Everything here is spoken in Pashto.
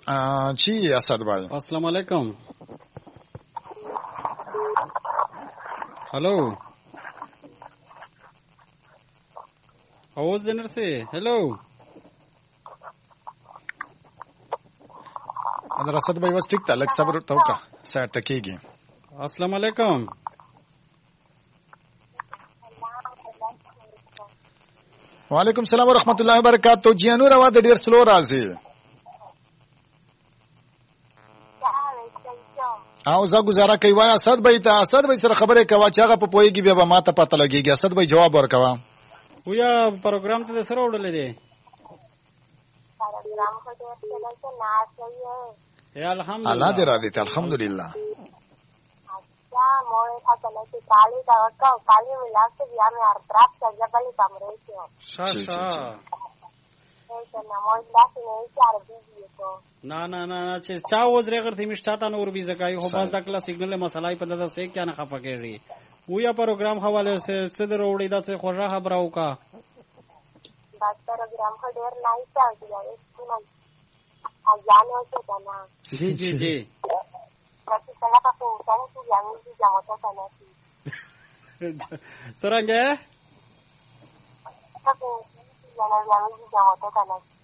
چی اسد بھائی؟ السلام علیکم. हेलो आवाज देने से हेलो अदर असद भाई बस ठीक था लग सब्र तो का साइड तक कीगी. अस्सलाम वालेकुम. वालेकुम सलाम व रहमतुल्लाहि व बरकातहू. जी नूर आवाज ډیر سلو راځي. او زه گزاره کوي وای اسد بھائی ته اسد بھائی سره خبره کوا چې هغه په پويږي بیا به ماته پته لګيږي. اسد بھائی جواب ورکوا. ویا پروګرام ته سره وړلې دي. پروګرام خو ډېر څه نه صحیح ہے الحمدلله. الله دې را دي ته الحمدلله. اچھا موږ ته کله چې کالي دا وکاو کالي ولاسته بیا مې ارتراف څنګه بلې کمرې کې شاشا نه موږ تاسو نه چار بيزي کو ना ना ना چې چا وزره غرتي مشتاته نور بي زکای خو باز دکلا سیګنل مسلای په دغه سې کیا نه خفه کېږي. ویا پروګرام حواله سے صدر وړي دا څه خوږه خبره وکا. بس پروګرام خو ډېر نایس دی یا اسونه اځانو ته کنه. جی جی جی تاسو څنګه تاسو څنګه یې موږ جامو ته کنه څنګه تاسو څنګه یې موږ جامو ته کنه